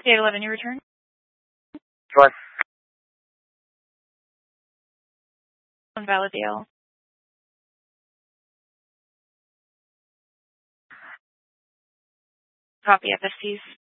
Date 11, you return? Sure. Invalid deal. Copy FSTs.